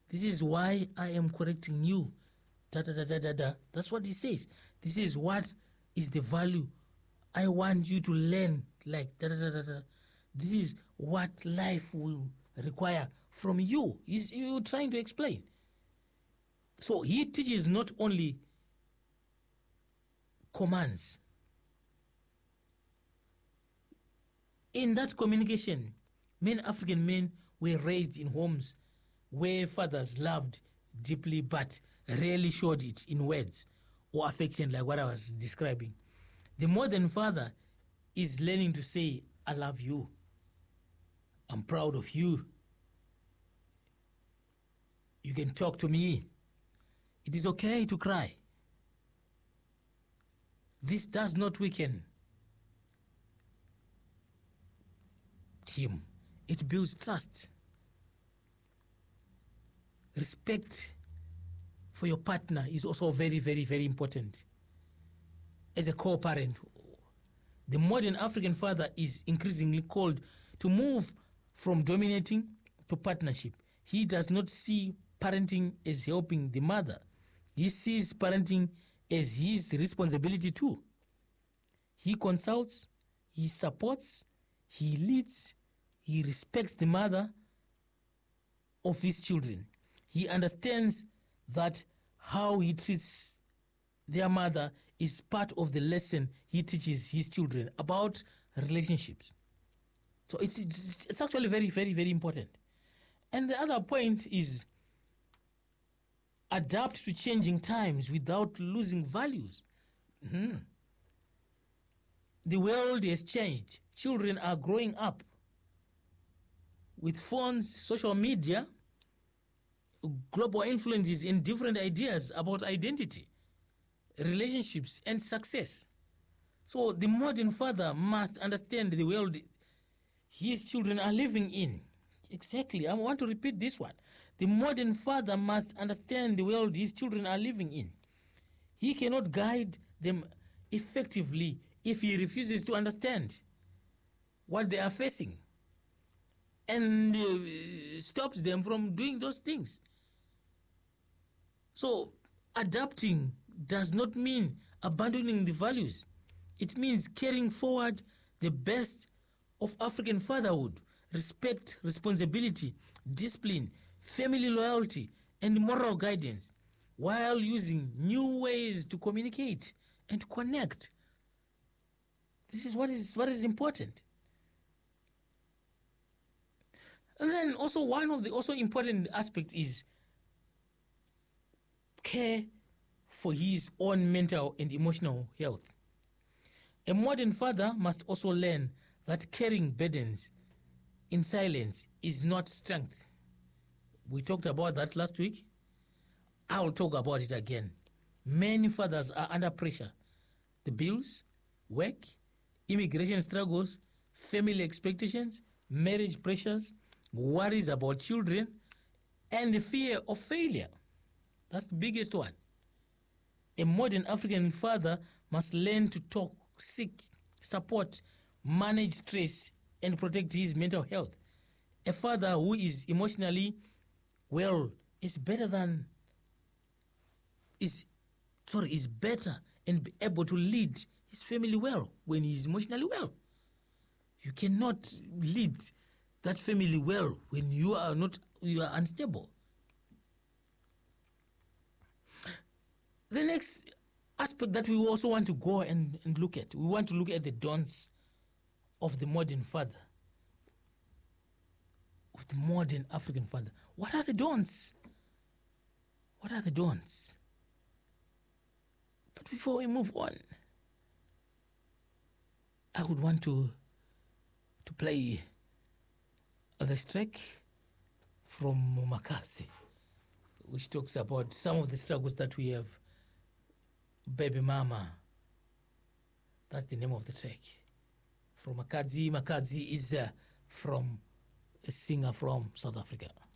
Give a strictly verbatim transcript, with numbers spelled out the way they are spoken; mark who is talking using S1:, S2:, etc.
S1: This is why I am correcting you. Da, da, da, da, da, da. That's what he says. This is what is the value I want you to learn. Like, da, da, da, da, da. This is what life will require from you. He's you trying to explain. So he teaches not only commands. In that communication, many African men were raised in homes where fathers loved deeply but rarely showed it in words or affection, like what I was describing. The modern father is learning to say, I love you. I'm proud of you. You can talk to me. It is okay to cry. This does not weaken him. It builds trust. Respect for your partner is also very, very, very important. As a co-parent, the modern African father is increasingly called to move from dominating to partnership. He does not see parenting as helping the mother. He sees parenting as his responsibility too. He consults, he supports, he leads, he respects the mother of his children. He understands that how he treats their mother is part of the lesson he teaches his children about relationships. So it's, it's, it's actually very, very, very important. And the other point is adapt to changing times without losing values. Mm-hmm. The world has changed. Children are growing up with phones, social media, global influences, and different ideas about identity, relationships, and success. So the modern father must understand the world his children are living in. Exactly. I want to repeat this one. The modern father must understand the world his children are living in. He cannot guide them effectively if he refuses to understand what they are facing and uh, stops them from doing those things. So adapting does not mean abandoning the values. It means carrying forward the best of African fatherhood: respect, responsibility, discipline, family loyalty, and moral guidance, while using new ways to communicate and connect. This is what is what is important. And then also one of the also important aspects is care for his own mental and emotional health. A modern father must also learn that carrying burdens in silence is not strength. We talked about that last week. I'll talk about it again. Many fathers are under pressure. The bills, work, immigration struggles, family expectations, marriage pressures, worries about children, and the fear of failure. That's the biggest one. A modern African father must learn to talk, seek support, manage stress, and protect his mental health. A father who is emotionally well is better than is sorry is better and be able to lead his family well when he is emotionally well. You cannot lead that family well when you are not you are unstable. The next aspect that we also want to go and, and look at, we want to look at the dons of the modern father, of the modern African father. What are the dons? What are the dons? But before we move on, I would want to to play this track from Makasi, which talks about some of the struggles that we have. Baby Mama. That's the name of the track. From Makadzi. Makadzi is uh, from a singer from South Africa.